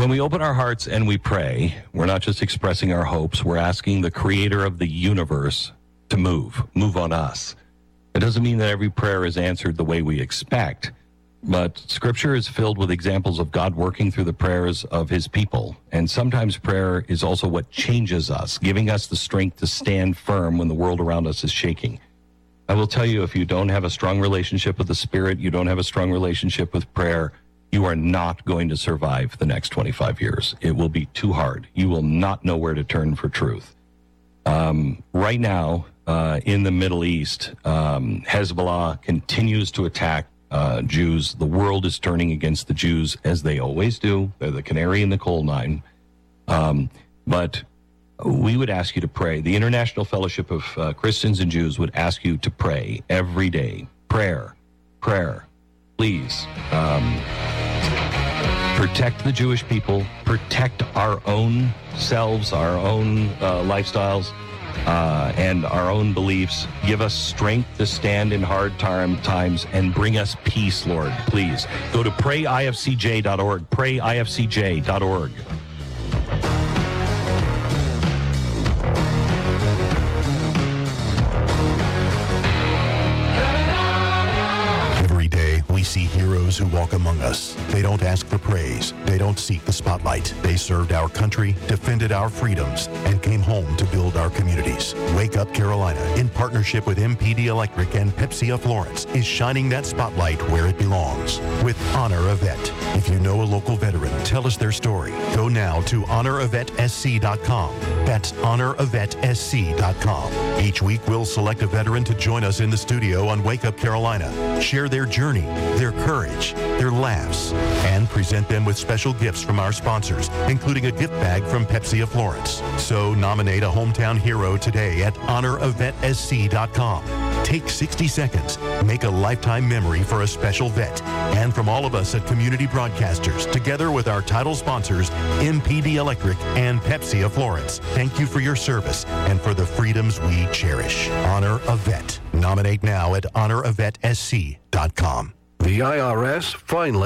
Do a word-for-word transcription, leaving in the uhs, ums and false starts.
When we open our hearts and we pray, we're not just expressing our hopes, we're asking the creator of the universe to move, move on us. It doesn't mean that every prayer is answered the way we expect, but Scripture is filled with examples of God working through the prayers of his people. And sometimes prayer is also what changes us, giving us the strength to stand firm when the world around us is shaking. I will tell you, if you don't have a strong relationship with the Spirit, you don't have a strong relationship with prayer, you are not going to survive the next twenty-five years. It will be too hard. You will not know where to turn for truth. Um, right now, uh, in the Middle East, um, Hezbollah continues to attack uh, Jews. The world is turning against the Jews, as they always do. They're the canary in the coal mine. Um, but we would ask you to pray. The International Fellowship of uh, Christians and Jews would ask you to pray every day. Prayer, prayer. Please, um, protect the Jewish people, protect our own selves, our own uh, lifestyles, uh, and our own beliefs. Give us strength to stand in hard time, times and bring us peace, Lord. Please go to pray I F C J dot org, pray I F C J dot org. See heroes who walk among us. They don't ask for praise. They don't seek the spotlight. They served our country, defended our freedoms, and came home to build our communities. Wake Up Carolina, in partnership with M P D Electric and Pepsi of Florence, is shining that spotlight where it belongs with Honor a Vet. If you know a local veteran, tell us their story. Go now to honor a vet s c dot com. That's honor a vet s c dot com. Each week, we'll select a veteran to join us in the studio on Wake Up Carolina, share their journey, their courage, their laughs, and present them with special gifts from our sponsors, including a gift bag from Pepsi of Florence. So nominate a hometown hero today at honor a vet s c dot com. Take sixty seconds. Make a lifetime memory for a special vet. And from all of us at Community Broadcasters, together with our title sponsors, M P D Electric and Pepsi of Florence, thank you for your service and for the freedoms we cherish. Honor a Vet. Nominate now at honor a vet s c dot com. The I R S finally